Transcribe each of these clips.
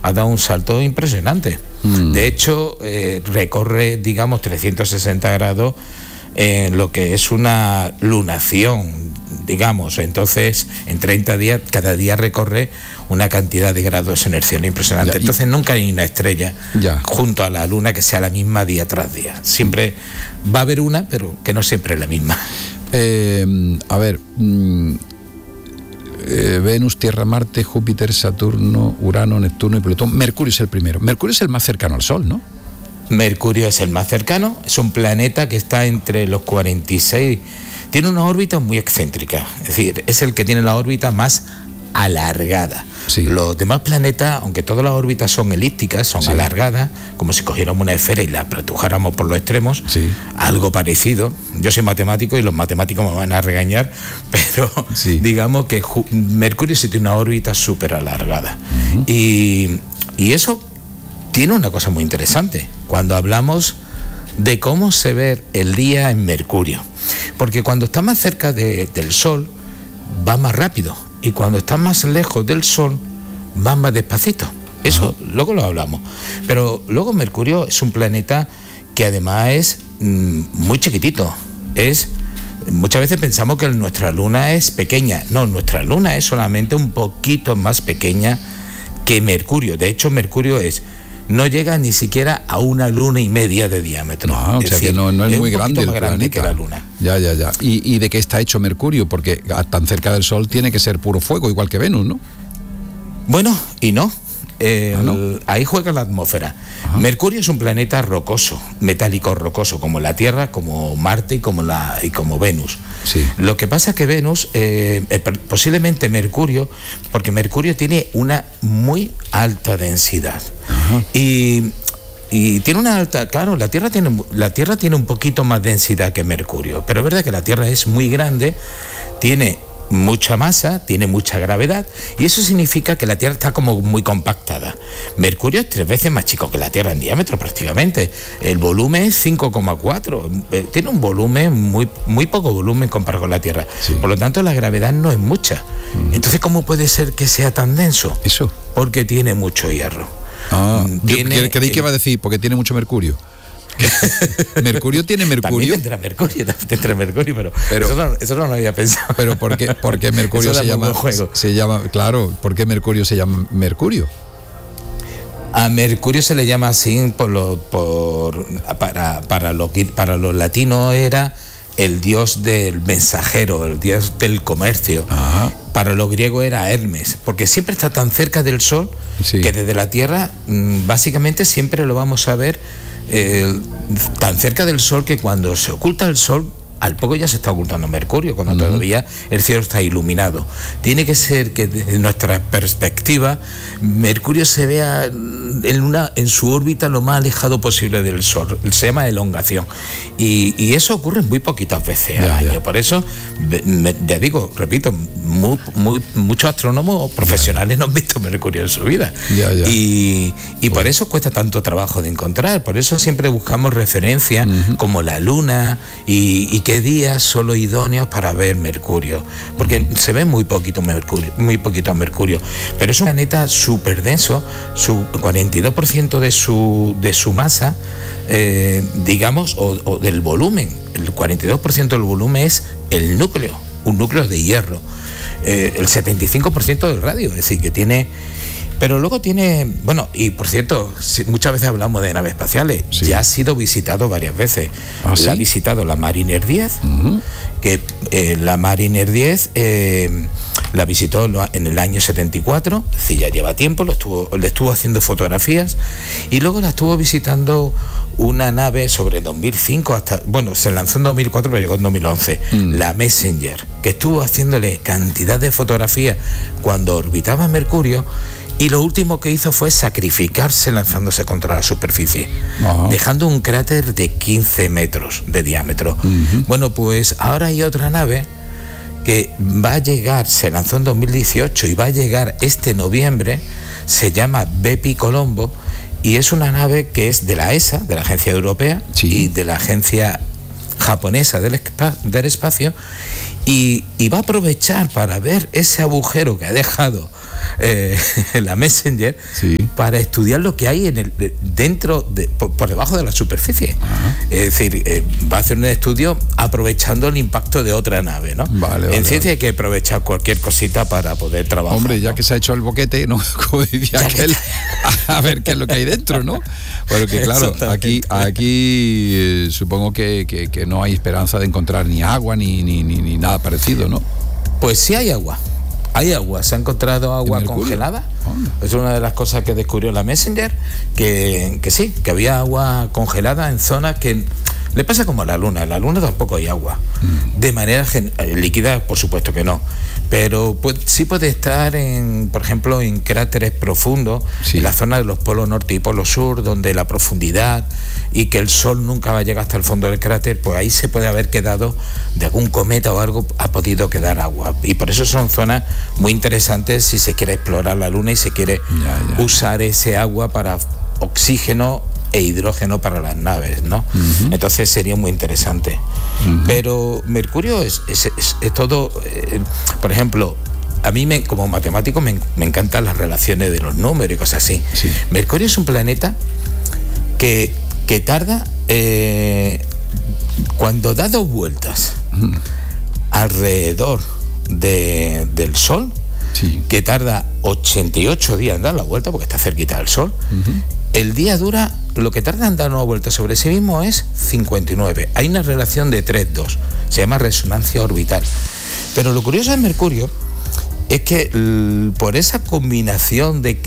ha dado un salto impresionante. De hecho, recorre, digamos, 360 grados en lo que es una lunación, digamos. Entonces, en 30 días, cada día recorre una cantidad de grados de inerción impresionante. Entonces, nunca hay una estrella junto a la luna que sea la misma día tras día. Siempre va a haber una, pero que no siempre es la misma. Venus, Tierra, Marte, Júpiter, Saturno, Urano, Neptuno y Plutón. Mercurio es el primero. Mercurio es el más cercano al Sol, ¿no? Mercurio es el más cercano, es un planeta que está entre los 46, tiene una órbita muy excéntrica, es decir, es el que tiene la órbita más alargada. Sí. Los demás planetas, aunque todas las órbitas son elípticas, son alargadas, como si cogiéramos una esfera y la apretujáramos por los extremos, algo parecido. Yo soy matemático y los matemáticos me van a regañar, pero digamos que Mercurio sí tiene una órbita súper alargada. Y eso tiene una cosa muy interesante cuando hablamos de cómo se ve el día en Mercurio, porque cuando está más cerca del Sol va más rápido y cuando está más lejos del Sol va más despacito. Eso luego lo hablamos. Pero luego Mercurio es un planeta que además es muy chiquitito. Muchas veces pensamos que nuestra luna es pequeña. No, nuestra luna es solamente un poquito más pequeña que Mercurio. De hecho, Mercurio no llega ni siquiera a 1,5 lunas de diámetro. O sea que no es muy grande el grande que la Luna. Ya. ¿Y de qué está hecho Mercurio? Porque tan cerca del Sol tiene que ser puro fuego, igual que Venus, ¿no? Bueno, y no. Ahí juega la atmósfera. Mercurio es un planeta rocoso, metálico rocoso, como la Tierra, como Marte y como Venus. Lo que pasa es que Venus, posiblemente Mercurio, porque Mercurio tiene una muy alta densidad. Y tiene una alta, claro, la Tierra tiene un poquito más densidad que Mercurio, pero es verdad que la Tierra es muy grande, tiene mucha masa, tiene mucha gravedad, y eso significa que la Tierra está como muy compactada. Mercurio es 3 veces más chico que la Tierra en diámetro prácticamente. El volumen es 5,4. Tiene un volumen, muy poco volumen comparado con la Tierra. Por lo tanto, la gravedad no es mucha. Entonces, ¿cómo puede ser que sea tan denso? Eso. Porque tiene mucho hierro. Creí que iba a decir, porque tiene mucho mercurio. Mercurio tiene mercurio. También tendrá mercurio, pero eso no lo había pensado. Pero ¿por qué Mercurio se llama, claro, ¿por qué Mercurio se llama Mercurio? A Mercurio se le llama así para los latinos era el dios del mensajero, el dios del comercio. Para los griegos era Hermes, porque siempre está tan cerca del Sol que desde la Tierra básicamente siempre lo vamos a ver tan cerca del Sol que cuando se oculta el Sol, al poco ya se está ocultando Mercurio, cuando todavía el cielo está iluminado. Tiene que ser que desde nuestra perspectiva Mercurio se vea en su órbita lo más alejado posible del Sol. Se llama elongación. Y eso ocurre muy poquitas veces al año. Por eso, ya digo, repito, muchos astrónomos profesionales no han visto Mercurio en su vida. Y por eso cuesta tanto trabajo de encontrar. Por eso siempre buscamos referencias como la Luna y qué días son los idóneos para ver Mercurio, porque se ve muy poquito Mercurio, pero es un planeta súper denso. Su 42% de su masa, digamos, o del volumen, el 42% del volumen es el núcleo, un núcleo de hierro, el 75% del radio, es decir, que tiene. Pero luego tiene, bueno, y por cierto, muchas veces hablamos de naves espaciales, ya ha sido visitado varias veces. La ha visitado la Mariner 10, que la Mariner 10 la visitó en el año 74, es decir, ya lleva tiempo, le estuvo haciendo fotografías, y luego la estuvo visitando una nave sobre 2005 se lanzó en 2004 pero llegó en 2011, la Messenger, que estuvo haciéndole cantidad de fotografías cuando orbitaba Mercurio. Y lo último que hizo fue sacrificarse lanzándose contra la superficie, dejando un cráter de 15 metros de diámetro. Bueno, pues ahora hay otra nave que va a llegar, se lanzó en 2018 y va a llegar este noviembre, se llama Bepi Colombo, y es una nave que es de la ESA, de la Agencia Europea, y de la Agencia Japonesa del Espacio, y va a aprovechar para ver ese agujero que ha dejado la Messenger, para estudiar lo que hay por debajo de la superficie. Es decir, va a hacer un estudio aprovechando el impacto de otra nave, ¿no? En ciencia hay que aprovechar cualquier cosita para poder trabajar. Hombre, ya que se ha hecho el boquete, ¿no? Como decía aquel, a ver qué es lo que hay dentro, ¿no? Bueno, que claro, aquí supongo que no hay esperanza de encontrar ni agua ni nada parecido, ¿no? Pues sí hay agua. Hay agua, se ha encontrado agua congelada. Es una de las cosas que descubrió la Messenger, que sí, que había agua congelada en zonas que le pasa como a la Luna. En la Luna tampoco hay agua. De manera líquida, por supuesto que no. Pero sí puede estar, por ejemplo, en cráteres profundos, en la zona de los polos norte y polo sur, donde la profundidad y que el sol nunca va a llegar hasta el fondo del cráter, pues ahí se puede haber quedado, de algún cometa o algo, ha podido quedar agua. Y por eso son zonas muy interesantes si se quiere explorar la Luna y se quiere usar ese agua para oxígeno e hidrógeno para las naves, ¿no? Entonces sería muy interesante. Pero Mercurio es todo, por ejemplo, a mí como matemático me encantan las relaciones de los números y cosas así. Mercurio es un planeta que tarda, cuando da 2 vueltas alrededor del Sol, que tarda 88 días en dar la vuelta porque está cerquita del Sol, el día dura, lo que tarda en dar una vuelta sobre sí mismo es 59. Hay una relación de 3-2, se llama resonancia orbital. Pero lo curioso de Mercurio es que por esa combinación de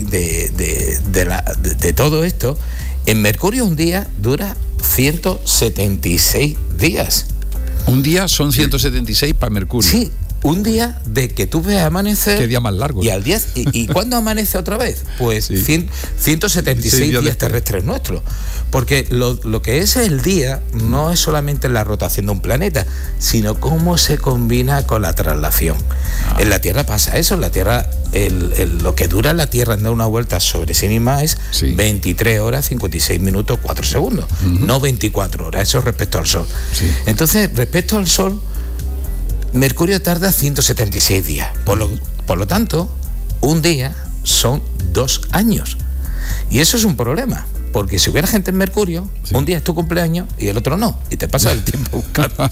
todo esto, en Mercurio un día dura 176 días. Un día son 176 para Mercurio. Sí. Un día de que tú veas amanecer. Qué día más largo. Y al día. ¿Y cuándo amanece otra vez? Pues 176 días terrestres nuestros. Porque lo que es el día no es solamente la rotación de un planeta, sino cómo se combina con la traslación. En la Tierra pasa eso. En la Tierra, lo que dura la Tierra en dar una vuelta sobre sí misma es 23 horas, 56 minutos, 4 segundos. No 24 horas. Eso respecto al Sol. Entonces, respecto al Sol, Mercurio tarda 176 días. Por lo tanto, un día son 2 años. Y eso es un problema, porque si hubiera gente en Mercurio, un día es tu cumpleaños y el otro no. Y te pasa el tiempo buscando.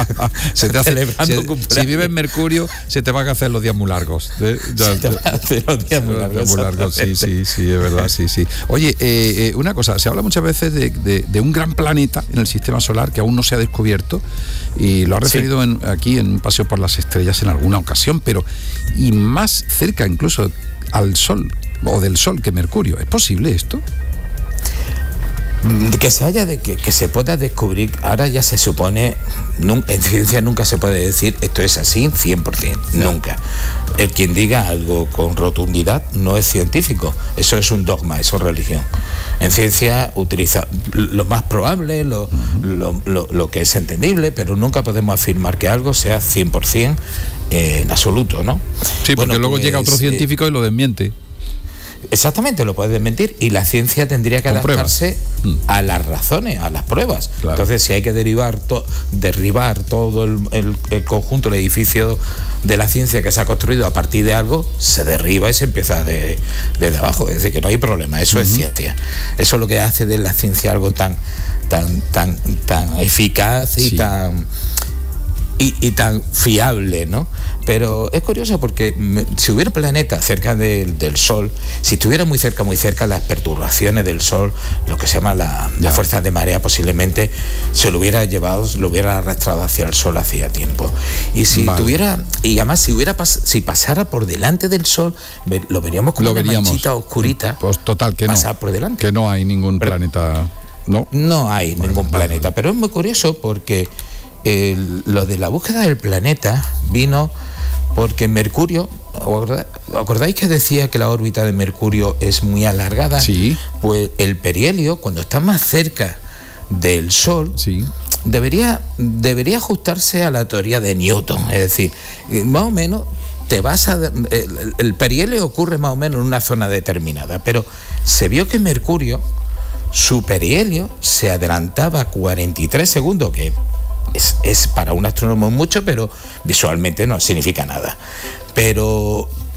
Si vives en Mercurio, se te van a hacer los días muy largos. Se te van a hacer los días muy largos. Sí, es verdad, sí. Oye, una cosa, se habla muchas veces de un gran planeta en el sistema solar que aún no se ha descubierto, y lo ha referido aquí en un paseo por las estrellas en alguna ocasión, pero y más cerca incluso al Sol o del Sol que Mercurio. ¿Es posible esto? Que se pueda descubrir, ahora ya se supone, en ciencia nunca se puede decir esto es así 100%, nunca. El quien diga algo con rotundidad no es científico, eso es un dogma, eso es religión. En ciencia utiliza lo más probable, lo que es entendible, pero nunca podemos afirmar que algo sea 100% en absoluto, ¿no? Sí, porque luego llega otro científico y lo desmiente. Exactamente, lo puedes desmentir, y la ciencia tendría que adaptarse a las razones, a las pruebas. Claro. Entonces, si hay que derribar todo el conjunto, el edificio de la ciencia que se ha construido a partir de algo, se derriba y se empieza desde abajo. Es decir, que no hay problema, eso es ciencia. Eso es lo que hace de la ciencia algo tan eficaz y tan fiable, ¿no? Pero es curioso porque si hubiera planeta cerca del Sol, si estuviera muy cerca, las perturbaciones del Sol, lo que se llama la fuerza de marea, posiblemente se lo hubiera llevado, lo hubiera arrastrado hacia el Sol hacía tiempo. Y si si pasara por delante del Sol, lo veríamos como una manchita oscurita. Pues total, que pasar por delante. Que no hay ningún planeta. No hay ningún planeta, pero es muy curioso porque lo de la búsqueda del planeta vino porque Mercurio, ¿acordáis que decía que la órbita de Mercurio es muy alargada? Sí. Pues el perihelio, cuando está más cerca del Sol, debería ajustarse a la teoría de Newton, es decir, más o menos el perihelio ocurre más o menos en una zona determinada, pero se vio que Mercurio, su perihelio se adelantaba 43 segundos, que es para un astrónomo mucho, pero visualmente no significa nada. Pero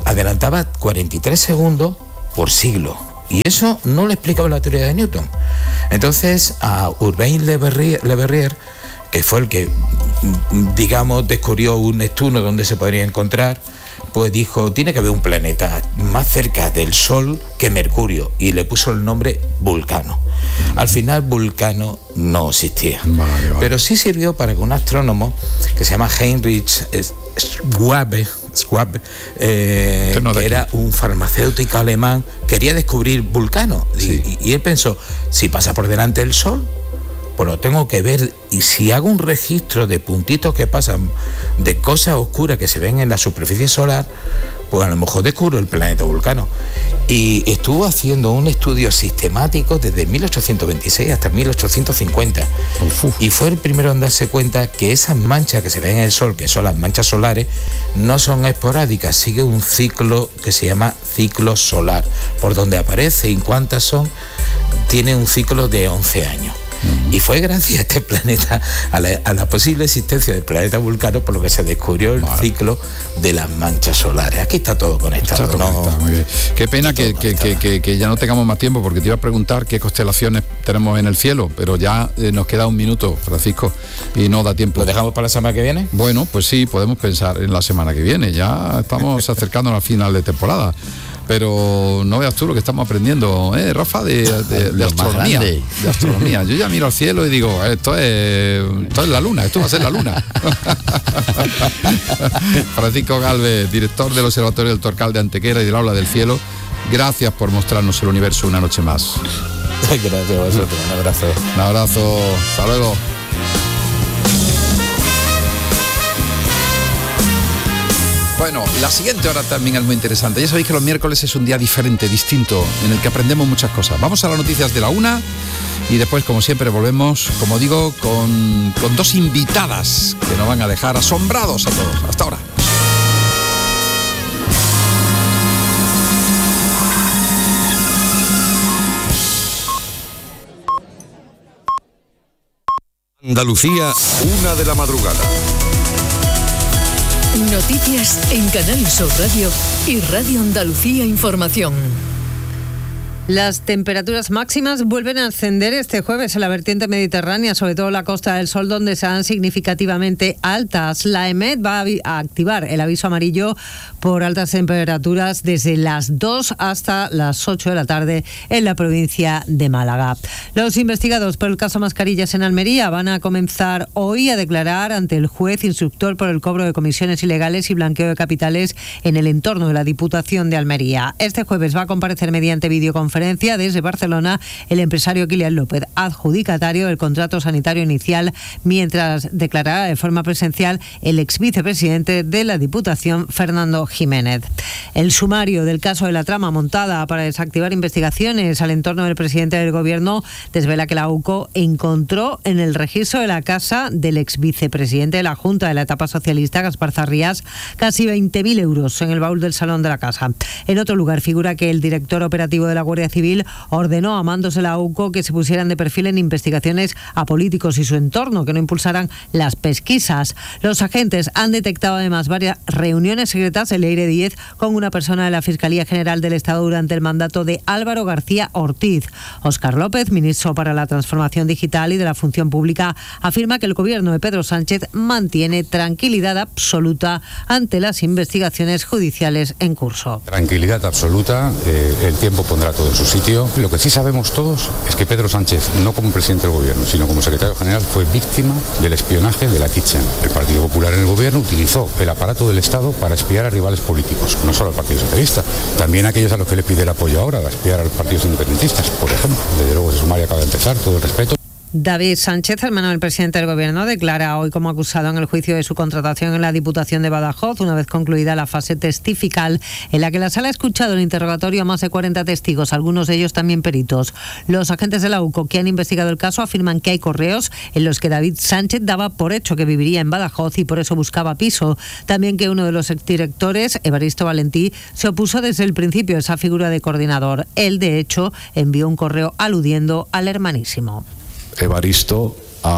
adelantaba 43 segundos por siglo. Y eso no lo explicaba la teoría de Newton. Entonces, a Urbain Le Verrier, que fue el que, digamos, descubrió un Neptuno donde se podría encontrar, pues dijo, tiene que haber un planeta más cerca del Sol que Mercurio, y le puso el nombre Vulcano. Al final Vulcano no existía, pero sí sirvió para que un astrónomo que se llama Heinrich Schwabe, que era un farmacéutico alemán, quería descubrir Vulcano, y él pensó, si pasa por delante del Sol, pues lo tengo que ver, y si hago un registro de puntitos que pasan, de cosas oscuras que se ven en la superficie solar, pues a lo mejor descubro el planeta Vulcano. Y estuvo haciendo un estudio sistemático desde 1826 hasta 1850. Y fue el primero en darse cuenta que esas manchas que se ven en el Sol, que son las manchas solares, no son esporádicas, sigue un ciclo que se llama ciclo solar. Por donde aparece y cuántas son, tiene un ciclo de 11 años. Y fue gracias a este planeta, a la posible existencia del planeta Vulcano, por lo que se descubrió el ciclo de las manchas solares. Aquí está todo conectado. Está todo conectado, muy bien. Qué pena que ya no tengamos más tiempo, porque te iba a preguntar qué constelaciones tenemos en el cielo, pero ya nos queda un minuto, Francisco, y no da tiempo. ¿Lo dejamos para la semana que viene? Bueno, pues sí, podemos pensar en la semana que viene. Ya estamos acercándonos al final de temporada. Pero no veas tú lo que estamos aprendiendo, Rafa, de astronomía. De astronomía. Yo ya miro al cielo y digo, esto es la luna, esto va a ser la luna. Francisco Gálvez, director del Observatorio del Torcal de Antequera y del Aula del Cielo, gracias por mostrarnos el universo una noche más. Gracias a vosotros, un abrazo. Un abrazo, hasta luego. Bueno, la siguiente hora también es muy interesante. Ya sabéis que los miércoles es un día diferente, distinto, en el que aprendemos muchas cosas. Vamos a las noticias de la 1 y después, como siempre, volvemos, como digo, con dos invitadas que nos van a dejar asombrados a todos. Hasta ahora. Andalucía, 1 de la madrugada. Noticias en Canal Sur Radio y Radio Andalucía Información. Las temperaturas máximas vuelven a ascender este jueves en la vertiente mediterránea, sobre todo la Costa del Sol, donde serán significativamente altas. La EMET va a activar el aviso amarillo por altas temperaturas desde las 2 hasta las 8 de la tarde en la provincia de Málaga. Los investigados por el caso Mascarillas en Almería van a comenzar hoy a declarar ante el juez instructor por el cobro de comisiones ilegales y blanqueo de capitales en el entorno de la Diputación de Almería. Este jueves va a comparecer mediante videoconferencia desde Barcelona el empresario Kilian López, adjudicatario del contrato sanitario inicial, mientras declarará de forma presencial el ex vicepresidente de la Diputación, Fernando Jiménez. El sumario del caso de la trama montada para desactivar investigaciones al entorno del presidente del Gobierno desvela que la UCO encontró en el registro de la casa del ex vicepresidente de la Junta de la etapa socialista, Gaspar Zarrías, casi 20.000 euros en el baúl del salón de la casa. En otro lugar figura que el director operativo de la Guardia Civil ordenó a mandos de la UCO que se pusieran de perfil en investigaciones a políticos y su entorno, que no impulsaran las pesquisas. Los agentes han detectado además varias reuniones secretas del Leire 10 con una persona de la Fiscalía General del Estado durante el mandato de Álvaro García Ortiz. Óscar López, ministro para la Transformación Digital y de la Función Pública, afirma que el gobierno de Pedro Sánchez mantiene tranquilidad absoluta ante las investigaciones judiciales en curso. Tranquilidad absoluta, el tiempo pondrá todo en su sitio. Lo que sí sabemos todos es que Pedro Sánchez, no como presidente del gobierno, sino como secretario general, fue víctima del espionaje de la Kitchen. El Partido Popular en el gobierno utilizó el aparato del Estado para espiar a rivales políticos, no solo al Partido Socialista, también a aquellos a los que le pide el apoyo ahora, a espiar a los partidos independentistas, por ejemplo. Desde luego, ese sumario acaba de empezar, todo el respeto. David Sánchez, hermano del presidente del Gobierno, declara hoy como acusado en el juicio de su contratación en la Diputación de Badajoz, una vez concluida la fase testifical, en la que la sala ha escuchado el interrogatorio a más de 40 testigos, algunos de ellos también peritos. Los agentes de la UCO que han investigado el caso afirman que hay correos en los que David Sánchez daba por hecho que viviría en Badajoz y por eso buscaba piso. También que uno de los exdirectores, Evaristo Valentí, se opuso desde el principio a esa figura de coordinador. Él, de hecho, envió un correo aludiendo al hermanísimo. Evaristo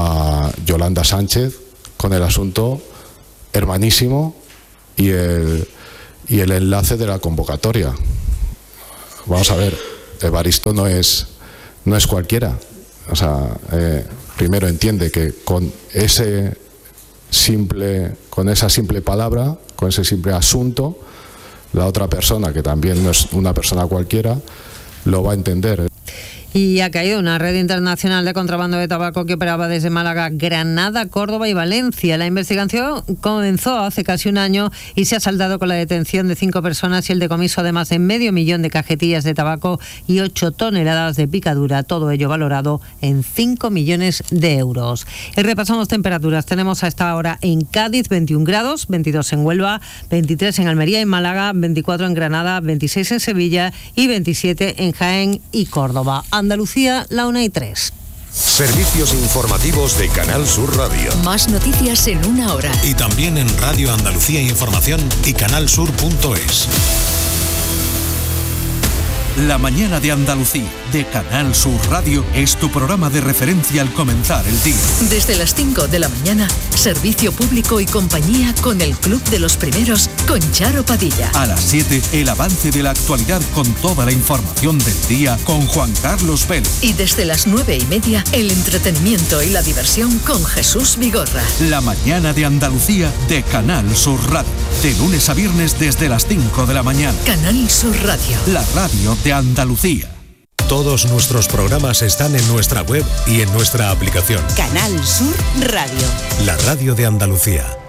a Yolanda Sánchez con el asunto hermanísimo y y el enlace de la convocatoria. Vamos a ver, Evaristo no es cualquiera. O sea, primero entiende que con esa simple palabra, con ese simple asunto, la otra persona, que también no es una persona cualquiera, lo va a entender. Y ha caído una red internacional de contrabando de tabaco que operaba desde Málaga, Granada, Córdoba y Valencia. La investigación comenzó hace casi un año y se ha saldado con la detención de 5 personas y el decomiso de más de 500.000 de cajetillas de tabaco y 8 toneladas de picadura, todo ello valorado en 5 millones de euros. Y repasamos temperaturas. Tenemos a esta hora en Cádiz 21 grados, 22 en Huelva, 23 en Almería y Málaga, 24 en Granada, 26 en Sevilla y 27 en Jaén y Córdoba. Andalucía, la 1:03. Servicios informativos de Canal Sur Radio. Más noticias en una hora. Y también en Radio Andalucía Información y canalsur.es. La mañana de Andalucía, de Canal Sur Radio, es tu programa de referencia al comenzar el día. Desde las 5 de la mañana, servicio público y compañía con el Club de los Primeros, con Charo Padilla. A las 7, el avance de la actualidad con toda la información del día con Juan Carlos Vélez. Y desde las 9:30, el entretenimiento y la diversión con Jesús Vigorra. La mañana de Andalucía, de Canal Sur Radio. De lunes a viernes desde las 5 de la mañana. Canal Sur Radio. La radio de Andalucía. Todos nuestros programas están en nuestra web y en nuestra aplicación. Canal Sur Radio. La radio de Andalucía.